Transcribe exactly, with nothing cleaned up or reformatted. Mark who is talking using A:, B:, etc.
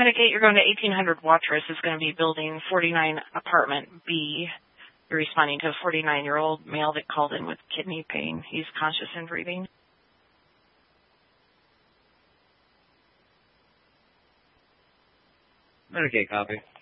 A: Medicaid, you're going to eighteen hundred Watrous. Is going to be building forty-nine apartment B. You're responding to a forty-nine-year-old male that called in with kidney pain. He's conscious and breathing.
B: Medicaid copy.